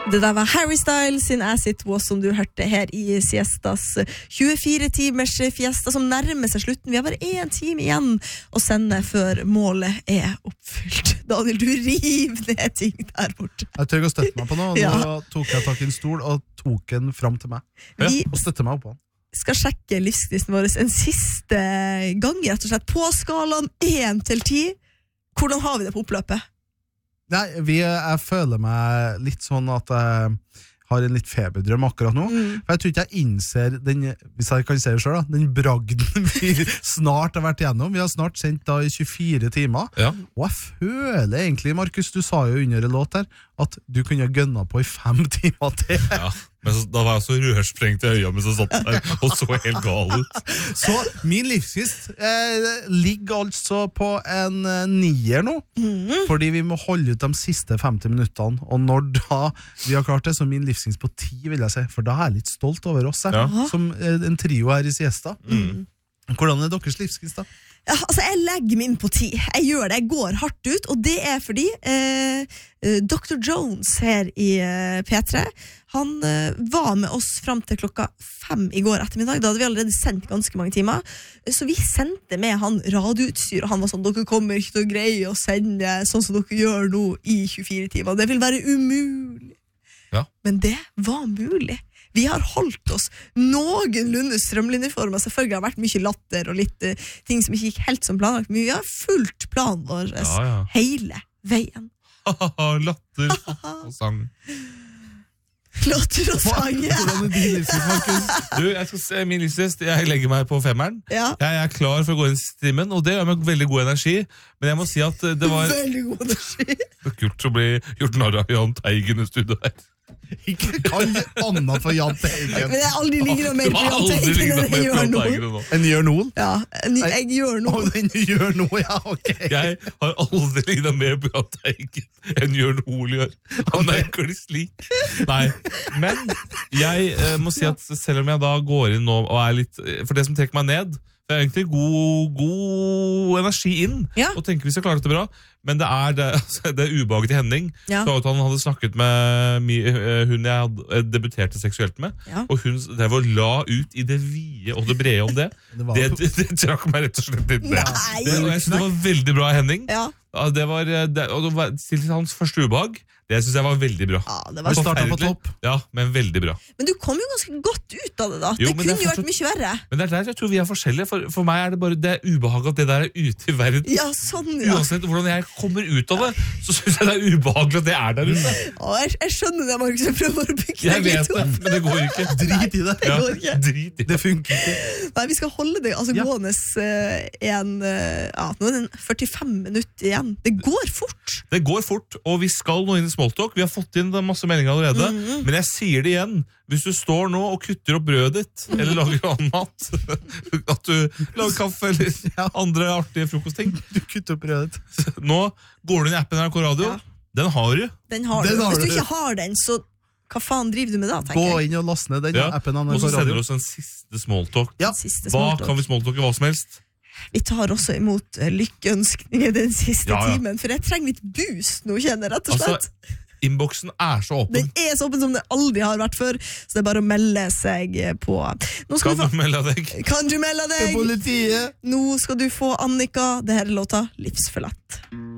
Det der var Harry Styles sin As It Was som du hørte her i Siestas 24 timers fiesta som nærmer seg slutten. Vi har bare 1 time igjen å sende før målet er oppfylt. Daniel, du river ned ting der borte. Jeg tør å støtte meg på noe, og nå tok jeg tak i en stol og tok den fram til meg. Vi og støtte meg opp på den. Skal sjekke livskristen vår en siste gang, rett og slett. På skalaen 1 til 10, hvordan har vi det på oppløpet? Nei, jeg føler meg litt sånn at jeg har en litt feberdrøm akkurat nå. For jeg tror ikke jeg innser den, hvis jeg kan se det selv da, den bragden vi snart har vært gjennom. Vi har snart sendt da i 24 timer. Ja. Og jeg føler egentlig, Markus, du sa jo under en låt her, at du kunne gønne på i 5 timer til. Ja. Men da var jeg så rørsprengt i øya mens jeg satt der, og så helt gal ut. Så min livskrist ligger altså på en 9 nå, fordi vi må holde ut de siste 50 minuttene, og når da vi har klart det, så min livskrist på 10 vil jeg si, for da er jeg litt stolt over oss, som en trio her i Siesta. Hvordan er deres livskrist da? Ja, altså jeg legger min på 10. Jeg gjør det, jeg går hardt ut, og det er fordi Dr. Jones her i P3, han var med oss frem til klokka 5 i går ettermiddag. Da hadde vi allerede sendt ganske mange timer, så vi sendte med han radioutstyr, og han var sånn, dere kommer ikke til å greie å sende sånn som dere gjør nå i 24 timer. Det vil være umulig. Ja. Men det var mulig. Vi har holdt oss noenlunde strømlinjeformer. Selvfølgelig har det vært mye latter og litt ting som ikke gikk helt som planlagt, men vi har fulgt planen vår hele veien. Latter og sang. Latter og sang, ja. Hvordan er din livskrist, Markus? Du, jeg skal se min livskrist. Jeg legger meg på 5'eren. Ja. Jeg er klar for å gå inn i timen, og det gjør meg veldig god energi. Men jeg må si at det var veldig god energi. Det er kult å bli gjort narr av Jahn Teigen i studio her. Ikke kall det annet for Jahn Teigen. Men jeg aldri ligger noe mer på Jahn Teigen enn jeg gjør nå. En gjør noe? Ja, jeg gjør noe. En gjør noe, ja, ok. Jeg har aldri ligget mer på Jahn Teigen enn gjør noe gjør. Han merker det slik. Nei, men jeg må si at selv om jeg da går inn nå og er litt, for det som trekker meg ned, det er egentlig god energi inn, og tenker vi skal klare dette bra, men det er ubehaget til Henning. Så at han hadde snakket med hun jeg debuterte seksuelt med, og hun drev og la ut i det vide og det brede om det. Det trakk meg rett og slett litt ned. Jeg synes det var veldig bra, Henning. Det var til hans første ubehag. Det synes jeg var veldig bra. Ja, det var forferdelig. Ja, men veldig bra. Men du kom jo ganske godt ut av det da. Det kunne jo vært mye verre. Men det er der jeg tror vi er forskjellige. For meg er det bare det ubehaget at det der er ute i verden. Ja, sånn, ja. Uansett hvordan jeg kommer ut av det, så synes jeg det er ubehagelig at det er der ute. Jeg skjønner det, Markus. Jeg prøver å bygge jeg vet det, men det går ikke. Drit i det. Det går ikke. Drit i det. Det funker ikke. Nei, vi skal holde det gående nå er det 45 minutter igjen. Det går fort. Det går fort, og vi skal nå inn i Smalltalk. Vi har fått inn masse meldinger allerede, men jeg sier det igjen. Hvis du står nå og kutter opp brødet ditt, eller lager annen mat, at du lager kaffe eller andre artige frokostting. Du kutter opp brødet. Nå går du inn i appen NRK Radio. Den har du. Hvis du ikke har den, så hva faen driver du med da, tenker jeg? Gå inn og laste ned den appen NRK Radio. Og så sender du oss en siste Smalltalk. Hva kan vi Smalltalke hva som helst? Vi tar også imot lykkeønskninger den siste timen, for jeg trenger litt boost nå, kjenner jeg rett og slett. Innboksen er så åpen. Den er så åpen som det aldri har vært før, så det er bare å melde seg på. Kan du melde deg? Kan du melde deg? Til politiet. Nå skal du få Annika, det her er låta Livsforlatt.